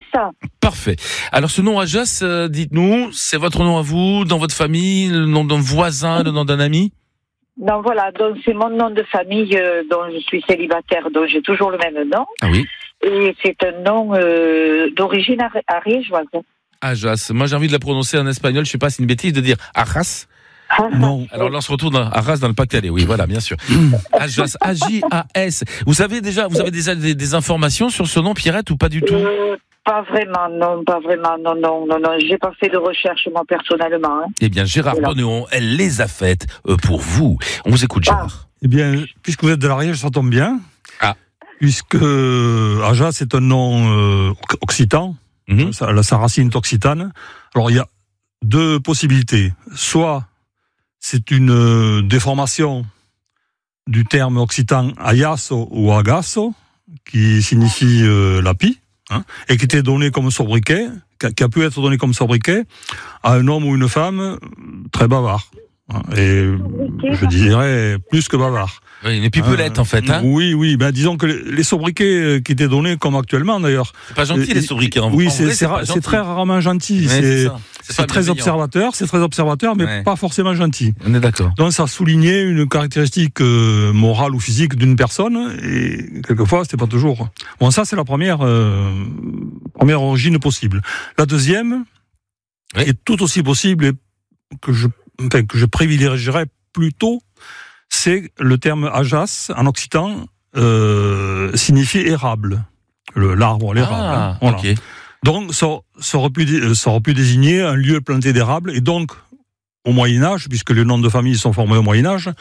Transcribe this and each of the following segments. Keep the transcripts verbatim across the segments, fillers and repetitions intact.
ça. Parfait. Alors ce nom Ajas, euh, dites-nous, c'est votre nom à vous, dans votre famille, le nom d'un voisin, le nom d'un ami? Non, voilà, donc c'est mon nom de famille euh, dont je suis célibataire, donc j'ai toujours le même nom. Ah oui. Et c'est un nom euh, d'origine ari- ariégeoise. Ajas. Moi j'ai envie de la prononcer en espagnol, je sais pas, c'est une bêtise de dire Arras. Non. Alors là, on se retrouve dans Arras, dans le Pas-de-Calais. Oui, voilà, bien sûr. Ajas, A J A S. Vous savez déjà, vous avez déjà des, des informations sur ce nom, Pierrette, ou pas du tout? Euh, pas vraiment, non, pas vraiment, non, non, non, non. J'ai pas fait de recherche, moi, personnellement. Hein. Eh bien, Gérard Voilà. Bonneon, elle les a faites euh, pour vous. On vous écoute, Gérard. Eh bien, puisque vous êtes de l'Ariège, ça tombe bien. Ah. Puisque euh, Ajas, c'est un nom euh, occitan. Mhm. Ça, sa racine est occitane. Alors, il y a deux possibilités. Soit c'est une euh, déformation du terme occitan ayaso ou agaso, qui signifie euh, lapis, hein, et qui était donné comme sobriquet, qui a, qui a pu être donné comme sobriquet à un homme ou une femme très bavard. Hein, et je dirais plus que bavard. Oui, une pipelette, Euh, en fait. Hein, Oui, oui. Ben, disons que les, les sobriquets qui étaient donnés, comme actuellement d'ailleurs. c'est pas gentil, euh, les sobriquets. En, Oui, en c'est, vrai, c'est, pas ra- c'est gentil. très rarement gentil. Ouais, c'est c'est ça. c'est pas très bienveillant. observateur, c'est très observateur, mais Ouais. pas forcément gentil. On est d'accord. Donc ça soulignait une caractéristique euh, morale ou physique d'une personne, et quelquefois c'était pas toujours. Bon, ça c'est la première euh, première origine possible. La deuxième Oui. est tout aussi possible et que je enfin, que je privilégierais plutôt, c'est le terme ajas en occitan euh, signifie érable, le l'arbre, l'érable. Ah, hein, voilà. ok. Donc, ça, ça, aurait pu, dé- ça aurait pu désigner un lieu planté d'érable, et donc, au Moyen-Âge, puisque les noms de famille sont formés au Moyen-Âge,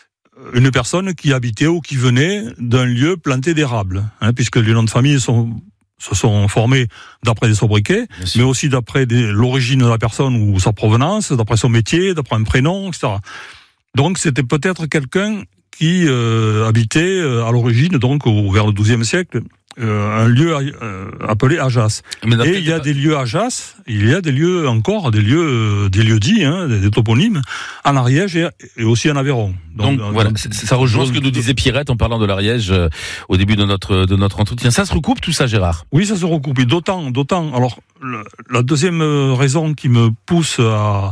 une personne qui habitait ou qui venait d'un lieu planté d'érable, hein, puisque les noms de famille sont, se sont formés d'après des sobriquets, Bien sûr. mais aussi d'après des- l'origine de la personne ou sa provenance, d'après son métier, d'après un prénom, et cetera. Donc, c'était peut-être quelqu'un qui euh, habitait euh, à l'origine, donc au, vers le douzième siècle, euh, un lieu euh, appelé Ajas. Mais dans Et quel il y a dépa- des lieux Ajas, il y a des lieux encore, des lieux, euh, des lieux dits, hein, des, des toponymes, en Ariège et, et aussi en Aveyron. Donc, euh, voilà, donc, c'est- ça rejoint ce que nous disait Pierrette en parlant de l'Ariège euh, au début de notre de notre entretien. Ça se recoupe tout ça, Gérard? Oui, ça se recoupe. Et d'autant, d'autant. Alors, le- la deuxième euh, raison qui me pousse à,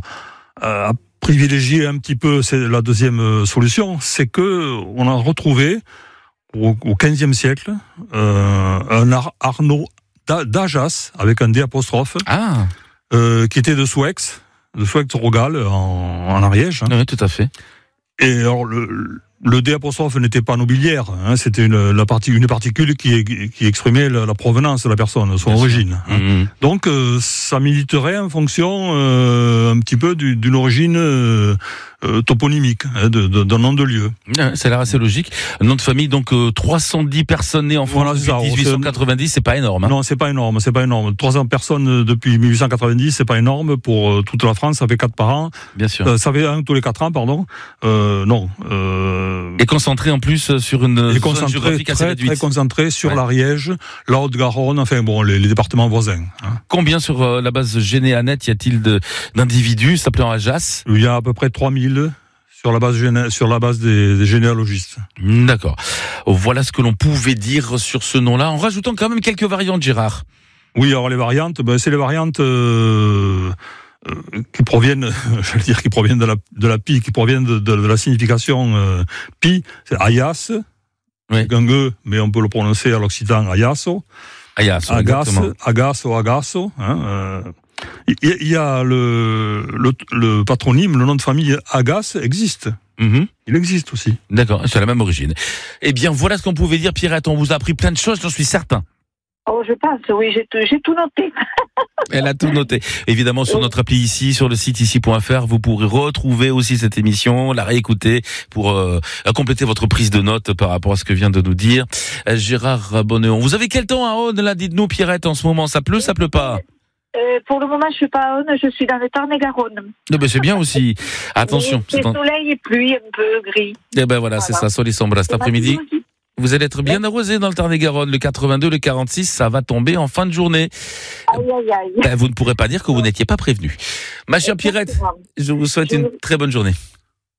à privilégier un petit peu c'est la deuxième euh, solution, c'est que on a retrouvé au, au quinzième siècle euh, un Ar- Arnaud d'A- d'Ajas avec un D apostrophe Ah, euh, qui était de Souex, de Souex-Rogal en, en Ariège. hein. oui, tout à fait. Et alors le, le D apostrophe n'était pas nobiliaire, hein, c'était une, la partie, une particule qui, qui exprimait la, la provenance de la personne, son Bien origine. hein. Mhm. Donc euh, ça militerait en fonction euh, un petit peu du, d'une origine euh, euh, toponymique, hein, de, de, d'un nom de lieu. Ouais, ça a l'air assez logique. Un nom de famille, donc euh, trois cent dix personnes nées en France Voilà, c'est ça. depuis dix-huit cent quatre-vingt-dix, c'est pas énorme. Hein. Non, c'est pas énorme, c'est pas énorme. trois cents personnes depuis mille huit cent quatre-vingt-dix, c'est pas énorme pour euh, toute la France, ça fait quatre par an. Bien sûr. Euh, ça fait un tous les quatre ans, pardon. Euh, non. Euh, Et concentré en plus sur une et zone concentré, géographique assez très, réduite. très concentré sur Ouais. l'Ariège, la Haute-Garonne, enfin bon, les, les départements voisins. hein. Combien sur euh, la base généanette y a-t-il de, d'individus s'appelant Ajas? Il y a à peu près trois mille sur la base, géné- sur la base des, des généalogistes. D'accord. Voilà ce que l'on pouvait dire sur ce nom-là, en rajoutant quand même quelques variantes, Gérard. Oui, alors les variantes, ben, c'est les variantes euh, euh, qui proviennent, je veux dire, qui proviennent de la, de la pi, qui proviennent de, de, de la signification euh, pi, c'est ayas, Oui. c'est un E, mais on peut le prononcer à l'occitan ayaso, Agas, agas, exactement. agaso, agaso. Hein, euh, il y, il y a le, le, le patronyme, le nom de famille Agas existe. Mhm. Il existe aussi. D'accord, c'est la même origine. Eh bien, voilà ce qu'on pouvait dire, Pierrette. On vous a appris plein de choses, j'en suis certain. Oh, je pense, oui, j'ai tout, j'ai tout noté. Elle a tout noté. Évidemment, sur notre appli ici, sur le site ici point f r, vous pourrez retrouver aussi cette émission, la réécouter pour euh, compléter votre prise de notes par rapport à ce que vient de nous dire euh, Gérard Bonneon. Vous avez quel temps à Aude, là, dites-nous, Pierrette, en ce moment? Ça pleut, ça pleut pas? Euh, pour le moment, je suis pas à Aude, je suis dans le Tarn-et-Garonne. Eh ben, c'est bien aussi. Attention. C'est c'est en- soleil et pluie, un peu gris. Eh ben voilà, c'est Voilà. ça, sol et sombre cet après-midi. Vous allez être bien arrosé dans le Tarn-et-Garonne. Le quatre-vingt-deux, le quarante-six, ça va tomber en fin de journée. Aïe, aïe, aïe. Ben, vous ne pourrez pas dire que vous n'étiez pas prévenu. Ma chère Pierrette, je vous souhaite une très bonne journée.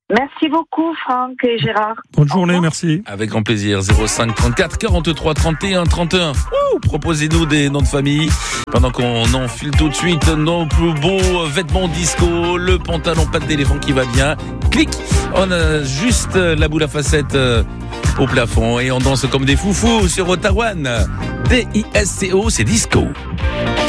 Merci beaucoup, Franck et Gérard. Bonne journée, merci. Avec grand plaisir. zéro cinq trente-quatre quarante-trois trente et un trente et un. Ouh, proposez-nous des noms de famille. Pendant qu'on enfile tout de suite nos plus beaux vêtements disco, le pantalon patte d'éléphant qui va bien. Clic, on a juste la boule à facettes au plafond et on danse comme des foufous sur Ottawa. D I S C O, c'est disco.